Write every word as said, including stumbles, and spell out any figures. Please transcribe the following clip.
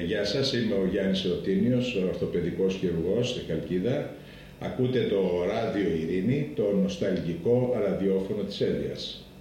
γεια σας, είμαι ο Γιάννης Εωτίνιος, ο ορθοπαιδικός χειρουργός στη Χαλκίδα. Ακούτε το ράδιο Ειρήνη, το νοσταλγικό ραδιόφωνο της Έλβειας.